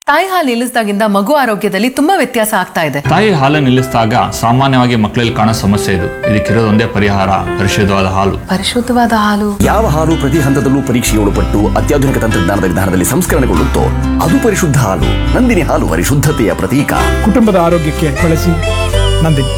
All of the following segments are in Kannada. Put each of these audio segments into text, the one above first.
ತಾಯಿ ಹಾಲು ನಿಲ್ಲಿಸಿದಾಗಿಂದ ಮಗು ಆರೋಗ್ಯದಲ್ಲಿ ತುಂಬಾ ವ್ಯತ್ಯಾಸ ಆಗ್ತಾ ಇದೆ. ತಾಯಿ ಹಾಲು ನಿಲ್ಲಿಸಿದಾಗ ಸಾಮಾನ್ಯವಾಗಿ ಮಕ್ಕಳಲ್ಲಿ ಕಾಣೋ ಸಮಸ್ಯೆ ಇದಕ್ಕಿರೋದು ಒಂದೇ ಪರಿಹಾರ, ಪರಿಶುದ್ಧವಾದ ಹಾಲು. ಪರಿಶುದ್ಧವಾದ ಹಾಲು. ಯಾವ ಹಾಲು ಪ್ರತಿ ಹಂತದಲ್ಲೂ ಪರೀಕ್ಷೆಗೆ ಒಳಪಟ್ಟು ಅತ್ಯಾಧುನಿಕ ತಂತ್ರಜ್ಞಾನದ ವಿಧಾನದಲ್ಲಿ ಸಂಸ್ಕರಣೆಗೊಳ್ಳುತ್ತೋ ಅದು ಪರಿಶುದ್ಧ ಹಾಲು. ನಂದಿನಿ ಹಾಲು ಪರಿಶುದ್ಧತೆಯ ಪ್ರತೀಕ. ಕುಟುಂಬದ ಆರೋಗ್ಯಕ್ಕೆ ಬಳಸಿ ನಂದಿನಿ.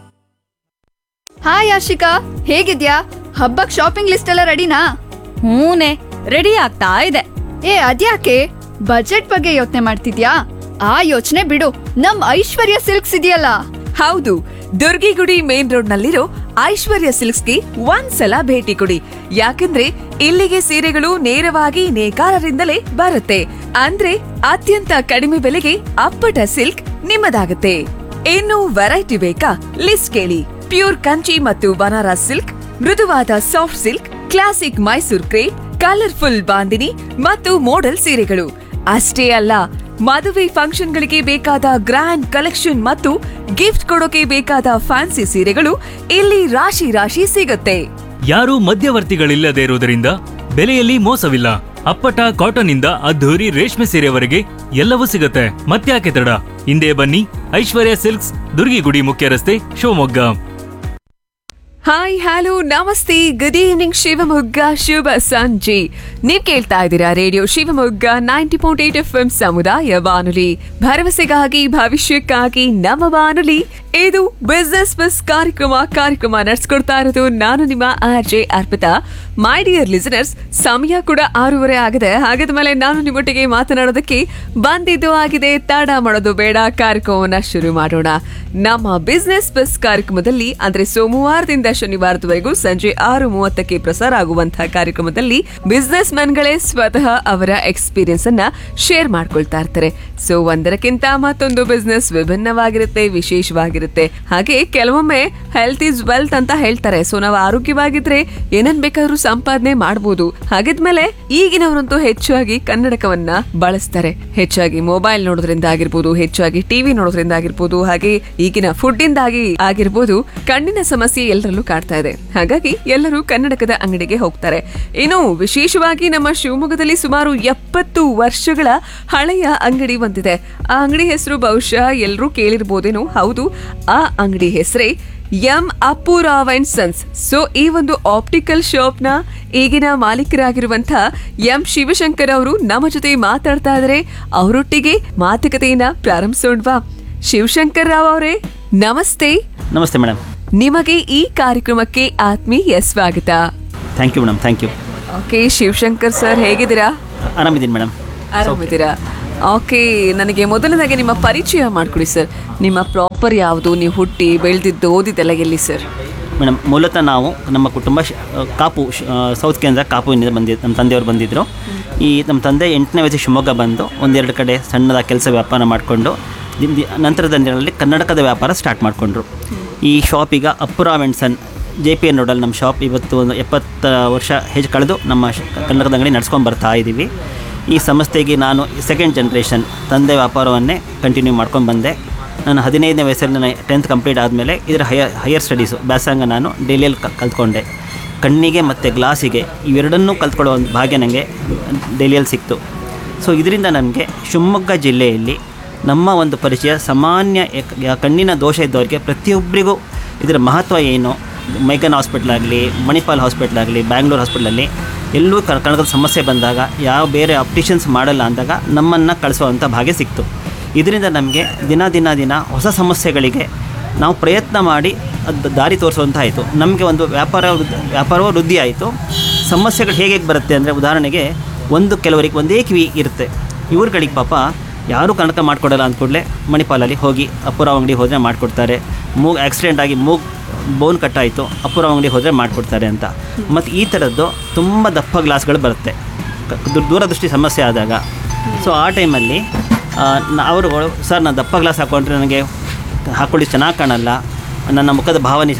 ಹಾಯ್ ಆಶಿಕಾ, ಹೇಗಿದ್ಯಾ? ಹಬ್ಬಕ್ ಶಾಪಿಂಗ್ ಲಿಸ್ಟ್ ಎಲ್ಲ ರೆಡಿನಾ? ಹೂನೆ, ರೆಡಿ ಆಗ್ತಾ ಇದೆ. ಅದ್ಯಾಕೆ ಬಜೆಟ್ ಬಗ್ಗೆ ಯೋಚನೆ ಮಾಡ್ತಿದ್ಯಾ? ಆ ಯೋಚನೆ ಬಿಡು, ನಮ್ ಐಶ್ವರ್ಯ ಸಿಲ್ಕ್ಸ್ ಇದೆಯಲ್ಲ. ಹೌದು, ದುರ್ಗಿಗುಡಿ ಮೇನ್ ರೋಡ್ ನಲ್ಲಿರೋ ಐಶ್ವರ್ಯ ಸಿಲ್ಕ್ಸ್ಗೆ ಒಂದ್ಸಲ ಭೇಟಿ ಕೊಡಿ. ಯಾಕಂದ್ರೆ ಇಲ್ಲಿಗೆ ಸೀರೆಗಳು ನೇರವಾಗಿ ನೇಕಾರರಿಂದಲೇ ಬರುತ್ತೆ. ಅಂದ್ರೆ ಅತ್ಯಂತ ಕಡಿಮೆ ಬೆಲೆಗೆ ಅಪ್ಪಟ ಸಿಲ್ಕ್ ನಿಮ್ಮದಾಗುತ್ತೆ. ಇನ್ನು ವೆರೈಟಿ ಬೇಕಾ? ಲಿಸ್ಟ್ ಕೇಳಿ. ಪ್ಯೂರ್ ಕಂಚಿ ಮತ್ತು ಬನಾರಸ್ ಸಿಲ್ಕ್, ಮೃದುವಾದ soft silk, classic Mysore crepe, colourful bandhani ಮತ್ತು ಮೋಡಲ್ ಸೀರೆಗಳು ಅಷ್ಟೇ ಅಲ್ಲ, ಮದುವೆ ಫಂಕ್ಷನ್ಗಳಿಗೆ ಬೇಕಾದ ಗ್ರ್ಯಾಂಡ್ ಕಲೆಕ್ಷನ್ ಮತ್ತು ಗಿಫ್ಟ್ ಕೊಡೋಕೆ ಬೇಕಾದ ಫ್ಯಾನ್ಸಿ ಸೀರೆಗಳು ಇಲ್ಲಿ ರಾಶಿ ರಾಶಿ ಸಿಗುತ್ತೆ. ಯಾರೂ ಮಧ್ಯವರ್ತಿಗಳಿಲ್ಲದೆ ಇರುವುದರಿಂದ ಬೆಲೆಯಲ್ಲಿ ಮೋಸವಿಲ್ಲ. ಅಪ್ಪಟ ಕಾಟನ್ ಇಂದ ಅದ್ಧೂರಿ ರೇಷ್ಮೆ ಸೀರೆವರೆಗೆ ಎಲ್ಲವೂ ಸಿಗುತ್ತೆ. ಮತ್ತ್ಯಾಕೆ ತಡ, ಹಿಂದೆ ಬನ್ನಿ. ಐಶ್ವರ್ಯ ಸಿಲ್ಕ್ಸ್, ದುರ್ಗಿಗುಡಿ ಮುಖ್ಯ ರಸ್ತೆ, ಶಿವಮೊಗ್ಗ. ಹಾಯ್, ಹಲೋ, ನಮಸ್ತೆ, ಗುಡ್ ಈವ್ನಿಂಗ್ ಶಿವಮೊಗ್ಗ, ಶುಭ ಸಂಜೆ. ನೀವ್ ಕೇಳ್ತಾ ಇದ್ದೀರಾ ರೇಡಿಯೋ ಶಿವಮೊಗ್ಗ 90.8 FM ಸಮುದಾಯ ಬಾನುಲಿ, ಭರವಸೆಗಾಗಿ ಭವಿಷ್ಯಕ್ಕಾಗಿ ನಮ್ಮ ಬಾನುಲಿ. ಇದು ಬಿಸ್ನೆಸ್ ಬಸ್ ಕಾರ್ಯಕ್ರಮ ನಡೆಸ್ಕೊಡ್ತಾ ಇರೋದು ನಾನು ನಿಮ್ಮ RJ Arpita. My dear listeners, ಸಮಯ ಕೂಡ 6:30 ಆಗಿದೆ. ಹಾಗಾದ್ಮೇಲೆ ನಾನು ನಿಮ್ಮೊಟ್ಟಿಗೆ ಮಾತನಾಡೋದಕ್ಕೆ ಬಂದಿದ್ದು ಆಗಿದೆ. ತಡ ಮಾಡೋದು ಬೇಡ, ಕಾರ್ಯಕ್ರಮವನ್ನ ಶುರು ಮಾಡೋಣ. ನಮ್ಮ ಬಿಸ್ನೆಸ್ ಬಸ್ ಕಾರ್ಯಕ್ರಮದಲ್ಲಿ ಅಂದ್ರೆ ಸೋಮವಾರದಿಂದ ಶನಿವಾರದವರೆಗೂ ಸಂಜೆ 6:30ಕ್ಕೆ ಪ್ರಸಾರ ಆಗುವಂತಹ ಕಾರ್ಯಕ್ರಮದಲ್ಲಿ ಬಿಸ್ನೆಸ್ ಮ್ಯಾನ್ಗಳೇ ಸ್ವತಃ ಅವರ ಎಕ್ಸ್ಪೀರಿಯನ್ಸ್ ಅನ್ನ ಶೇರ್ ಮಾಡ್ಕೊಳ್ತಾ ಇರ್ತಾರೆ. ಸೊ ಒಂದರಕ್ಕಿಂತ ಮತ್ತೊಂದು ಬಿಸ್ನೆಸ್ ವಿಭಿನ್ನವಾಗಿರುತ್ತೆ, ವಿಶೇಷವಾಗಿರುತ್ತೆ. ಹಾಗೆ ಕೆಲವೊಮ್ಮೆ ಹೆಲ್ತ್ ಈಸ್ ವೆಲ್ತ್ ಅಂತ ಹೇಳ್ತಾರೆ. ಸೊ ನಾವು ಆರೋಗ್ಯವಾಗಿದ್ರೆ ಏನನ್ ಬೇಕಾದ್ರೂ ಸಂಪಾದನೆ ಮಾಡಬಹುದು. ಹಾಗಿದ್ಮೇಲೆ ಈಗಿನವರಂತೂ ಹೆಚ್ಚಾಗಿ ಕನ್ನಡಕವನ್ನ ಬಳಸ್ತಾರೆ. ಹೆಚ್ಚಾಗಿ ಮೊಬೈಲ್ ನೋಡೋದ್ರಿಂದ ಆಗಿರ್ಬೋದು, ಹೆಚ್ಚಾಗಿ ಟಿವಿ ನೋಡೋದ್ರಿಂದ ಆಗಿರ್ಬೋದು, ಹಾಗೆ ಈಗಿನ ಫುಡ್ ಇಂದಾಗಿ ಆಗಿರ್ಬೋದು, ಕಣ್ಣಿನ ಸಮಸ್ಯೆ ಎಲ್ಲರಲ್ಲೂ ಕಾಡ್ತಾ ಇದೆ. ಹಾಗಾಗಿ ಎಲ್ಲರೂ ಕನ್ನಡಕದ ಅಂಗಡಿಗೆ ಹೋಗ್ತಾರೆ. ಇನ್ನು ವಿಶೇಷವಾಗಿ ನಮ್ಮ ಶಿವಮೊಗ್ಗದಲ್ಲಿ ಸುಮಾರು 70 ವರ್ಷಗಳ ಹಳೆಯ ಅಂಗಡಿ ಬಂದಿದೆ. ಆ ಅಂಗಡಿ ಹೆಸರು ಬಹುಶಃ ಎಲ್ಲರೂ ಕೇಳಿರ್ಬೋದೇನೋ. ಹೌದು, ಆ ಅಂಗಡಿ ಹೆಸರೇ M Appu Rao and sons. So ಈ ಒಂದು ಆಪ್ಟಿಕಲ್ ಶಾಪ್ ನ ಈಗಿನ ಮಾಲೀಕರಾಗಿರುವಂತಹ ಎಂ ಶಿವಶಂಕರ್ ಅವರು ನಮ್ಮ ಜೊತೆ ಮಾತಾಡ್ತಾ ಇದ್ದಾರೆ. ಅವರೊಟ್ಟಿಗೆ ಮಾತುಕತೆಯನ್ನ ಪ್ರಾರಂಭಿಸೋಣವಾ? ಶಿವಶಂಕರ್ ರಾವ್ ಅವರೇ, ನಮಸ್ತೆ. ನಮಸ್ತೆ ಮೇಡಮ್. ನಿಮಗೆ ಈ ಕಾರ್ಯಕ್ರಮಕ್ಕೆ ಆತ್ಮೀಯ ಸ್ವಾಗತ. Thank you madam, thank you. Okay, Shivashankar sir ಹೇಗಿದ್ದೀರಾ? ಆರಾಮಿದ್ದೀನಿ ಮೇಡಮ್. ಆರಾಮಿದ್ದೀರಾ? ಓಕೆ, ನನಗೆ ಮೊದಲನೇದಾಗಿ ನಿಮ್ಮ ಪರಿಚಯ ಮಾಡಿಕೊಡಿ ಸರ್. ನಿಮ್ಮ ಪ್ರಾಪರ್ ಯಾವುದು? ನೀವು ಹುಟ್ಟಿ ಬೆಳೆದಿದ್ದು ಓದಿದ್ದೆಲ್ಲ ಎಲ್ಲಿ ಸರ್? ಮೇಡಮ್, ಮೂಲತಃ ನಾವು ನಮ್ಮ ಕುಟುಂಬ ಕಾಪು ಸೌತ್ ಕೇಂದ್ರ ಕಾಪುವಿನಿಂದ ನಮ್ಮ ತಂದೆಯವರು ಬಂದಿದ್ದರು. ನಮ್ಮ ತಂದೆ 8ನೇ ವಯಸ್ಸಿಗೆ ಶಿವಮೊಗ್ಗ ಬಂದು ಒಂದೆರಡು ಕಡೆ ಸಣ್ಣದ ಕೆಲಸ ವ್ಯಾಪಾರ ಮಾಡಿಕೊಂಡು ನಂತರದ ದಿನಗಳಲ್ಲಿ ಕನ್ನಡಕದ ವ್ಯಾಪಾರ ಸ್ಟಾರ್ಟ್ ಮಾಡಿಕೊಂಡ್ರು. ಈ ಶಾಪ್ ಈಗ ಅಪ್ಪುರಾವ್ ಆ್ಯಂಡ್ ಸನ್ JPN ರೋಡಲ್ಲಿ ನಮ್ಮ ಶಾಪ್ ಇವತ್ತು ಒಂದು 70 ವರ್ಷ ಹೆಚ್ಚು ಕಳೆದು ನಮ್ಮ ಕನ್ನಡಕದ ಅಂಗಡಿ ನಡ್ಸ್ಕೊಂಡು ಬರ್ತಾ ಇದ್ದೀವಿ. ಈ ಸಂಸ್ಥೆಗೆ ನಾನು ಸೆಕೆಂಡ್ ಜನ್ರೇಷನ್ ತಂದೆ ವ್ಯಾಪಾರವನ್ನೇ ಕಂಟಿನ್ಯೂ ಮಾಡ್ಕೊಂಡು ಬಂದೆ. ನಾನು 15ನೇ ವಯಸ್ಸಲ್ಲಿ ನಾನು 10th ಕಂಪ್ಲೀಟ್ ಆದಮೇಲೆ ಇದರ ಹೈಯರ್ ಸ್ಟಡೀಸು ಬ್ಯಾಸಂಗ ನಾನು ಡೆಲ್ಲಿಯಲ್ಲಿ ಕಲ್ತ್ಕೊಂಡೆ. ಕಣ್ಣಿಗೆ ಮತ್ತು ಗ್ಲಾಸಿಗೆ ಇವೆರಡನ್ನೂ ಕಲ್ತ್ಕೊಳ್ಳೋ ಒಂದು ಭಾಗ್ಯ ನನಗೆ ಡೆಲ್ಲಿಯಲ್ಲಿ ಸಿಕ್ತು. ಸೊ ಇದರಿಂದ ನನಗೆ ಶಿವಮೊಗ್ಗ ಜಿಲ್ಲೆಯಲ್ಲಿ ನಮ್ಮ ಒಂದು ಪರಿಚಯ ಸಾಮಾನ್ಯ ಕಣ್ಣಿನ ದೋಷ ಇದ್ದವರಿಗೆ ಪ್ರತಿಯೊಬ್ಬರಿಗೂ ಇದರ ಮಹತ್ವ ಏನು, ಮೈಗನ್ ಹಾಸ್ಪಿಟ್ಲ್ ಆಗಲಿ, ಮಣಿಪಾಲ್ ಹಾಸ್ಪಿಟ್ಲ್ ಆಗಲಿ, ಬ್ಯಾಂಗ್ಳೂರು ಹಾಸ್ಪಿಟ್ಲಲ್ಲಿ ಎಲ್ಲೂ ಕನ್ನಡದ ಸಮಸ್ಯೆ ಬಂದಾಗ ಯಾವ ಬೇರೆ ಆಪ್ಟಿಷನ್ಸ್ ಮಾಡಲ್ಲ ಅಂದಾಗ ನಮ್ಮನ್ನು ಕಳಿಸುವಂಥ ಭಾಗ್ಯ ಸಿಕ್ತು. ಇದರಿಂದ ನಮಗೆ ದಿನ ಹೊಸ ಸಮಸ್ಯೆಗಳಿಗೆ ನಾವು ಪ್ರಯತ್ನ ಮಾಡಿ ಅದು ದಾರಿ ತೋರಿಸುವಂಥ ಆಯಿತು. ನಮಗೆ ಒಂದು ವ್ಯಾಪಾರವೂ ವೃದ್ಧಿ ಆಯಿತು. ಸಮಸ್ಯೆಗಳು ಹೇಗೆ ಬರುತ್ತೆ ಅಂದರೆ, ಉದಾಹರಣೆಗೆ ಕೆಲವರಿಗೆ ಒಂದೇ ಕಿವಿ ಇರುತ್ತೆ. ಇವ್ರುಗಳಿಗೆ ಪಾಪ ಯಾರೂ ಕನ್ನಡಕ ಮಾಡಿಕೊಡಲ್ಲ ಅಂದ್ಕೂಡಲೇ ಮಣಿಪಾಲಲ್ಲಿ ಹೋಗಿ ಅಪ್ಪುರಾವ್ ಅಂಗಡಿ ಹೋದರೆ ಮಾಡಿಕೊಡ್ತಾರೆ. ಆಕ್ಸಿಡೆಂಟ್ ಆಗಿ ಬೋನ್ ಕಟ್ಟಾಯಿತು, ಅಪ್ಪುರಾವ್ ಅಂಗಡಿ ಹೋದರೆ ಮಾಡಿಕೊಡ್ತಾರೆ ಅಂತ. ಮತ್ತು ಈ ಥರದ್ದು ತುಂಬ ದಪ್ಪ ಗ್ಲಾಸ್ಗಳು ಬರುತ್ತೆ ದೂರದೃಷ್ಟಿ ಸಮಸ್ಯೆ ಆದಾಗ. ಸೊ ಆ ಟೈಮಲ್ಲಿ ಅವರುಗಳು, ಸರ್ ನಾನು ದಪ್ಪ ಗ್ಲಾಸ್ ಹಾಕ್ಕೊಂಡ್ರೆ ನನಗೆ ಹಾಕ್ಕೊಳ್ಳಿ ಚೆನ್ನಾಗಿ ಕಾಣಲ್ಲ, ನನ್ನ ಮುಖದ ಭಾವನೆ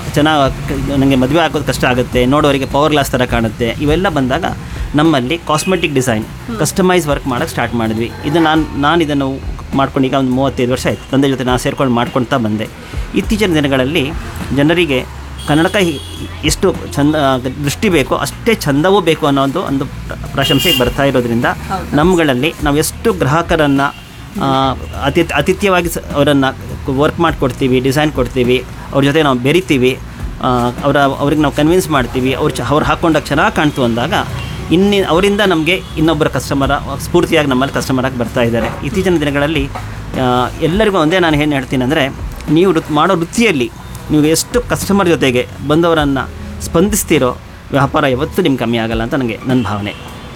ನನಗೆ ಮದುವೆ ಹಾಕೋದು ಕಷ್ಟ ಆಗುತ್ತೆ, ನೋಡೋರಿಗೆ ಪವರ್ ಗ್ಲಾಸ್ ಥರ ಕಾಣುತ್ತೆ. ಇವೆಲ್ಲ ಬಂದಾಗ ನಮ್ಮಲ್ಲಿ ಕಾಸ್ಮೆಟಿಕ್ ಡಿಸೈನ್ ಕಸ್ಟಮೈಸ್ ವರ್ಕ್ ಮಾಡೋಕ್ಕೆ ಸ್ಟಾರ್ಟ್ ಮಾಡಿದ್ವಿ. ಇದು ನಾನು ಇದನ್ನು ಮಾಡ್ಕೊಂಡು ಈಗ ಒಂದು 35 ವರ್ಷ ಆಯಿತು. ತಂದೆ ಜೊತೆ ನಾನು ಸೇರ್ಕೊಂಡು ಮಾಡ್ಕೊಳ್ತಾ ಬಂದೆ. ಇತ್ತೀಚಿನ ದಿನಗಳಲ್ಲಿ ಜನರಿಗೆ ಕನ್ನಡಕ ಎಷ್ಟು ಚಂದ ದೃಷ್ಟಿ ಬೇಕೋ ಅಷ್ಟೇ ಚಂದವೂ ಬೇಕು ಅನ್ನೋ ಒಂದು ಪ್ರಶಂಸೆಗೆ ಬರ್ತಾ ಇರೋದ್ರಿಂದ ನಮ್ಮಗಳಲ್ಲಿ ನಾವು ಎಷ್ಟು ಗ್ರಾಹಕರನ್ನು ಆತಿಥ್ಯವಾಗಿ ಅವರನ್ನು ವರ್ಕ್ ಮಾಡಿಕೊಡ್ತೀವಿ, ಡಿಸೈನ್ ಕೊಡ್ತೀವಿ, ಅವ್ರ ಜೊತೆ ನಾವು ಬೆರಿತೀವಿ, ಅವ್ರಿಗೆ ನಾವು ಕನ್ವಿನ್ಸ್ ಮಾಡ್ತೀವಿ, ಅವ್ರು ಹಾಕ್ಕೊಂಡಾಗ ಚೆನ್ನಾಗಿ ಕಾಣ್ತು ಅಂದಾಗ ಅವರಿಂದ ನಮಗೆ ಇನ್ನೊಬ್ಬರ ಸ್ಫೂರ್ತಿಯಾಗಿ ನಮ್ಮಲ್ಲಿ ಕಸ್ಟಮರಾಗಿ ಬರ್ತಾ ಇದ್ದಾರೆ. ಇತ್ತೀಚಿನ ದಿನಗಳಲ್ಲಿ ಎಲ್ಲರಿಗೂ ಒಂದೇ ನಾನು ಏನು ಹೇಳ್ತೀನಿ ಅಂದರೆ, ನೀವು ಮಾಡೋ ವೃತ್ತಿಯಲ್ಲಿ ನೀವು ಎಷ್ಟು ಕಸ್ಟಮರ್ ಜೊತೆಗೆ ಬಂದವರನ್ನು ಸ್ಪಂದಿಸ್ತೀರೋ ವ್ಯಾಪಾರ ಯಾವತ್ತೂ ನಿಮ್ಗೆ ಕಮ್ಮಿ ಆಗಲ್ಲ ಅಂತ ನನ್ನ ಭಾವನೆ.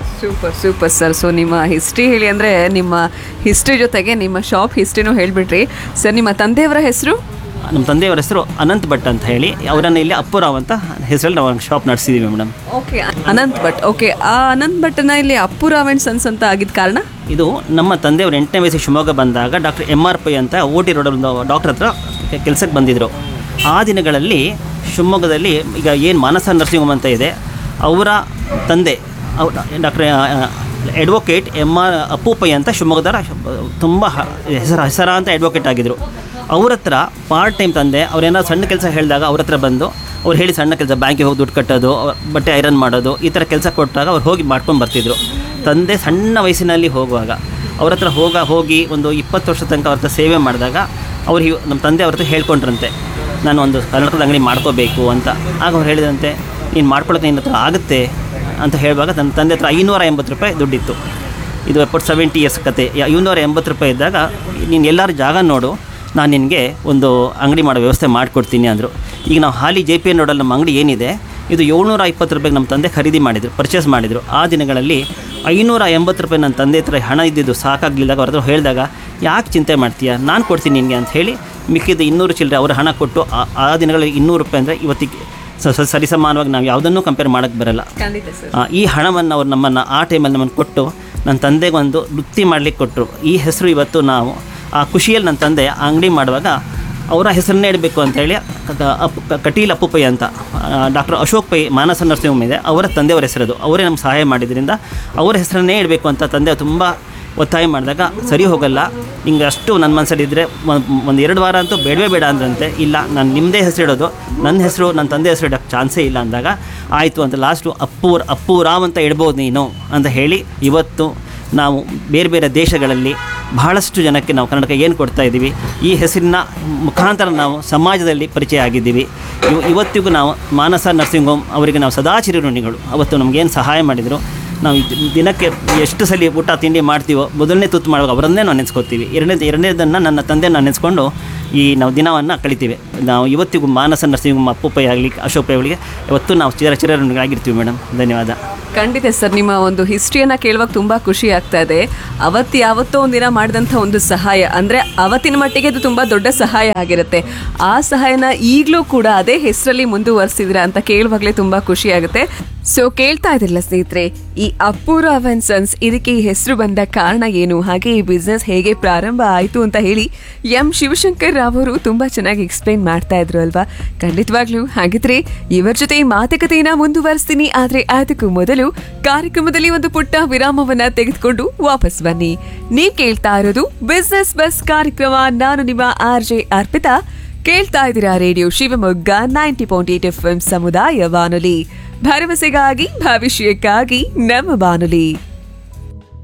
Super sir. ಸೊ ನಿಮ್ಮ ಹಿಸ್ಟ್ರಿ ಹೇಳಿ ಅಂದರೆ ನಿಮ್ಮ ಹಿಸ್ಟ್ರಿ ಜೊತೆಗೆ ನಿಮ್ಮ ಶಾಪ್ ಹಿಸ್ಟ್ರಿನೂ ಹೇಳಿಬಿಟ್ರಿ ಸರ್. ನಿಮ್ಮ ತಂದೆಯವರ ಹೆಸರು? ನಮ್ಮ ತಂದೆಯವರ ಹೆಸರು ಅನಂತ್ ಭಟ್ ಅಂತ ಹೇಳಿ, ಅವರನ್ನು ಇಲ್ಲಿ ಅಪ್ಪುರಾವ್ ಅಂತ ಹೆಸರಲ್ಲಿ ನಾವು shop ನಡೆಸಿದ್ದೀವಿ madam. Okay, Ananth Bhat. Okay, ಆ ಅನಂತ್ ಭಟ್ನ ಇಲ್ಲಿ ಅಪ್ಪುರಾವ್ ಆ್ಯಂಡ್ ಸನ್ಸ್ ಅಂತ ಆಗಿದ್ದ ಕಾರಣ? ಇದು ನಮ್ಮ ತಂದೆಯವರು 8ನೇ ವಯಸ್ಸಿಗೆ ಶಿವಮೊಗ್ಗ ಬಂದಾಗ ಡಾಕ್ಟರ್ MR ಪೈ ಅಂತ OT ರೋಡಲ್ಲಿ ಒಂದು ಡಾಕ್ಟರ್ ಹತ್ರ ಕೆಲಸಕ್ಕೆ ಬಂದಿದ್ದರು. ಆ ದಿನಗಳಲ್ಲಿ ಶಿವಮೊಗ್ಗದಲ್ಲಿ ಈಗ ಏನು ಮಾನಸ ನರ್ಸಿಂಗ್ ಹೋಮ್ ಅಂತ ಇದೆ, ಅವರ ತಂದೆ doctor advocate MR Appu pi ಅಂತ ಶಿವಮೊಗ್ಗದ ತುಂಬ ಹೆಸರಾಂತ ಅಡ್ವೊಕೇಟ್ ಆಗಿದ್ದರು. ಅವ್ರ ಹತ್ರ ಪಾರ್ಟ್ ಟೈಮ್ ತಂದೆ ಅವ್ರೇನಾದ್ರು ಸಣ್ಣ ಕೆಲಸ ಹೇಳಿದಾಗ ಅವ್ರ ಹತ್ರ ಬಂದು ಅವ್ರು ಹೇಳಿ ಸಣ್ಣ ಕೆಲಸ, ಬ್ಯಾಂಕಿಗೆ ಹೋಗಿ ದುಡ್ಡು ಕಟ್ಟೋದು, ಬಟ್ಟೆ ಐರನ್ ಮಾಡೋದು, ಈ ಥರ ಕೆಲಸ ಕೊಟ್ಟಾಗ ಅವ್ರು ಹೋಗಿ ಮಾಡ್ಕೊಂಡು ಬರ್ತಿದ್ರು. ತಂದೆ ಸಣ್ಣ ವಯಸ್ಸಿನಲ್ಲಿ ಹೋಗುವಾಗ ಅವ್ರ ಹತ್ರ ಹೋಗಿ ಒಂದು 20 ವರ್ಷ ತನಕ ಅವ್ರ ಹತ್ರ ಸೇವೆ ಮಾಡಿದಾಗ ನಮ್ಮ ತಂದೆ ಅವ್ರ ಹತ್ರ ಹೇಳ್ಕೊಂಡ್ರಂತೆ, ನಾನು ಒಂದು ಕನ್ನಡಕದ ಅಂಗಡಿ ಮಾಡ್ಕೋಬೇಕು ಅಂತ. ಆಗ ಅವ್ರು ಹೇಳಿದಂತೆ, ನೀನು ಮಾಡ್ಕೊಳ್ಳೋಕೆ ನಿನ್ನ ಹತ್ರ ಆಗುತ್ತೆ ಅಂತ ಹೇಳುವಾಗ ನನ್ನ ತಂದೆ ಹತ್ರ 580 ರೂಪಾಯಿ ದುಡ್ಡಿತ್ತು. ಇದು 70 ಇಯರ್ಸ್ ಕತೆ. 580 ರೂಪಾಯಿ ಇದ್ದಾಗ, ನೀನು ಎಲ್ಲರೂ ಜಾಗ ನೋಡು, ನಾನು ನಿನಗೆ ಒಂದು ಅಂಗಡಿ ಮಾಡೋ ವ್ಯವಸ್ಥೆ ಮಾಡಿಕೊಡ್ತೀನಿ ಅಂದರು. ಈಗ ನಾವು ಹಾಲಿ JPN ರೋಡಲ್ಲಿ ನಮ್ಮ ಅಂಗಡಿ ಏನಿದೆ, ಇದು 720 ರೂಪಾಯಿಗೆ ನಮ್ಮ ತಂದೆ ಖರೀದಿ ಮಾಡಿದರು, ಪರ್ಚೇಸ್ ಮಾಡಿದರು. ಆ ದಿನಗಳಲ್ಲಿ 580 ರೂಪಾಯಿ ನನ್ನ ತಂದೆ ಹತ್ರ ಹಣ ಇದ್ದಿದ್ದು ಸಾಕಾಗಲಿದ್ದಾಗ ಅವ್ರ ಹತ್ರ ಹೇಳಿದಾಗ, ಯಾಕೆ ಚಿಂತೆ ಮಾಡ್ತೀಯಾ, ನಾನು ಕೊಡ್ತೀನಿ ನಿನಗೆ ಅಂತ ಹೇಳಿ ಮಿಕ್ಕಿದ್ದು 200 ಚಿಲ್ಲರೆ ಅವ್ರ ಹಣ ಕೊಟ್ಟು, ಆ ದಿನಗಳಲ್ಲಿ 200 ರೂಪಾಯಿ ಅಂದರೆ ಇವತ್ತಿಗೆ ಸರಿಸಮಾನವಾಗಿ ನಾವು ಯಾವುದನ್ನೂ ಕಂಪೇರ್ ಮಾಡೋಕ್ಕೆ ಬರಲ್ಲ. ಈ ಹಣವನ್ನು ಅವ್ರು ನಮ್ಮನ್ನು ಆ ಟೈಮಲ್ಲಿ ನಮ್ಮನ್ನು ಕೊಟ್ಟು ನನ್ನ ತಂದೆಗೆ ಒಂದು ವೃತ್ತಿ ಮಾಡಲಿಕ್ಕೆ ಕೊಟ್ಟರು. ಈ ಹೆಸರು ಇವತ್ತು ನಾವು ಆ ಖುಷಿಯಲ್ಲಿ ನನ್ನ ತಂದೆ ಅಂಗಡಿ ಮಾಡುವಾಗ ಅವರ ಹೆಸರನ್ನೇ ಇಡಬೇಕು ಅಂತೇಳಿ ಕಟೀಲ್ ಅಪ್ಪು ಪೈ ಅಂತ ಡಾಕ್ಟರ್ ಅಶೋಕ್ ಪೈ ಮಾನಸ ನರ್ಸಿಂಗ್ ಹೋಮ್ ಇದೆ, ಅವರ ತಂದೆಯವರ ಹೆಸರದು. ಅವರೇ ನಮ್ಗೆ ಸಹಾಯ ಮಾಡಿದ್ರಿಂದ ಅವರ ಹೆಸರನ್ನೇ ಇಡಬೇಕು ಅಂತ ತಂದೆ ತುಂಬ ಒತ್ತಾಯ ಮಾಡಿದಾಗ, ಸರಿ ಹೋಗಲ್ಲ, ಹಿಂಗೆ ಅಷ್ಟು ನನ್ನ ಮನಸ್ಸಲ್ಲಿದ್ದರೆ 1-2 ವಾರ ಅಂತೂ ಬೇಡವೇ ಬೇಡ ಅಂದ್ರಂತೆ. ಇಲ್ಲ, ನಾನು ನಿಮ್ಮದೇ ಹೆಸರು ಇಡೋದು, ನನ್ನ ಹೆಸರು ನನ್ನ ತಂದೆ ಹೆಸರು ಇಡೋಕ್ಕೆ ಚಾನ್ಸೇ ಇಲ್ಲ ಅಂದಾಗ ಆಯಿತು ಅಂತ ಲಾಸ್ಟು ಅಪ್ಪುರಾವ್ ಅಂತ ಇಡ್ಬೋದು ನೀನು ಅಂತ ಹೇಳಿ ಇವತ್ತು ನಾವು ಬೇರೆ ಬೇರೆ ದೇಶಗಳಲ್ಲಿ ಬಹಳಷ್ಟು ಜನಕ್ಕೆ ನಾವು ಕನ್ನಡಕ್ಕೆ ಏನು ಕೊಡ್ತಾ ಇದ್ದೀವಿ, ಈ ಹೆಸರಿನ ಮುಖಾಂತರ ನಾವು ಸಮಾಜದಲ್ಲಿ ಪರಿಚಯ ಆಗಿದ್ದೀವಿ. ಇವತ್ತಿಗೂ ನಾವು ಮಾನಸ ನರ್ಸಿಂಗ್ ಹೋಮ್ ಅವರಿಗೆ ನಾವು ಸದಾ ಚಿರಋಣಿಗಳು. ಅವತ್ತು ನಮಗೇನು ಸಹಾಯ ಮಾಡಿದರು, ನಾವು ದಿನಕ್ಕೆ ಎಷ್ಟು ಸಲ ಊಟ ತಿಂಡಿ ಮಾಡ್ತೀವೋ ಮೊದಲನೇ ತುತ್ತು ಮಾಡುವಾಗ ಅವರನ್ನೇ ನಾವು ನೆನೆಸ್ಕೊತೀವಿ. ಎರಡನೇದನ್ನು ನನ್ನ ತಂದೆ ನಾನು ನೆನೆಸ್ಕೊಂಡು ನಾವು ದಿನವನ್ನು ಕಳಿತೀವಿ. ನಾವು ಇವತ್ತಿಗೂ ಮಾನಸ ನರ್ಸಿಂಗ್ ಹೋಮ್ ಅಪ್ಪು ಪೈ ಆಗಲಿ ಅಶೋಕ್ ಪೈ ಅವರಿಗೆ ಇವತ್ತು ನಾವು ಚಿರಋಣಿಗಳಾಗಿರ್ತೀವಿ ಮೇಡಮ್. ಧನ್ಯವಾದ. ಖಂಡಿತ ಸರ್, ನಿಮ್ಮ ಒಂದು ಹಿಸ್ಟ್ರಿಯನ್ನು ಕೇಳುವಾಗ ತುಂಬ ಖುಷಿ ಆಗ್ತಾ ಇದೆ. ಯಾವತ್ತೋ ಒಂದಿನ ಮಾಡಿದಂಥ ಒಂದು ಸಹಾಯ ಅಂದರೆ ಅವತ್ತಿನ ಮಟ್ಟಿಗೆ ಅದು ತುಂಬ ದೊಡ್ಡ ಸಹಾಯ ಆಗಿರುತ್ತೆ. ಆ ಸಹಾಯನ ಈಗಲೂ ಕೂಡ ಅದೇ ಹೆಸರಲ್ಲಿ ಮುಂದುವರಿಸಿದ್ರ ಅಂತ ಕೇಳುವಾಗಲೇ ತುಂಬ ಖುಷಿ ಆಗುತ್ತೆ. ಸೊ ಕೇಳ್ತಾ ಇದ್ದಿಲ್ಲ ಸ್ನೇಹಿತರೆ, ಈ ಅಪ್ಪುರಾವ್ ಅಂಡ್ ಸನ್ಸ್ ಇದಕ್ಕೆ ಈ ಹೆಸರು ಬಂದ ಕಾರಣ ಏನು, ಹಾಗೆ ಈ ಬಿಸ್ನೆಸ್ ಹೇಗೆ ಪ್ರಾರಂಭ ಆಯಿತು ಅಂತ ಹೇಳಿ ಎಂ ಶಿವಶಂಕರ್ ರಾವ್ ಅವರು ತುಂಬಾ ಚೆನ್ನಾಗಿ ಎಕ್ಸ್ಪ್ಲೈನ್ ಮಾಡ್ತಾ ಇದ್ರು ಅಲ್ವಾ. ಖಂಡಿತವಾಗ್ಲೂ ಹಾಗಿದ್ರೆ ಇವರ ಜೊತೆ ಈ ಮಾತುಕತೆಯನ್ನ ಮುಂದುವರಿಸ್ತೀನಿ. ಆದ್ರೆ ಅದಕ್ಕೂ ಮೊದಲು ಕಾರ್ಯಕ್ರಮದಲ್ಲಿ ಒಂದು ಪುಟ್ಟ ವಿರಾಮವನ್ನ ತೆಗೆದುಕೊಂಡು ವಾಪಸ್ ಬನ್ನಿ. ನೀವ್ ಕೇಳ್ತಾ ಇರೋದು ಬಿಸ್ನೆಸ್ ಬಸ್ ಕಾರ್ಯಕ್ರಮ. ನಾನು ನಿಮ್ಮ RJ ಅರ್ಪಿತಾ. ಕೇಳ್ತಾ ಇದ್ದೀರಾ ರೇಡಿಯೋ ಶಿವಮೊಗ್ಗ 90.8 FM ಸಮುದಾಯ ಬಾನುಲಿ, ಭರವಸೆಗಾಗಿ ಭವಿಷ್ಯಕ್ಕಾಗಿ ನಮ್ಮ ಬಾನುಲಿ.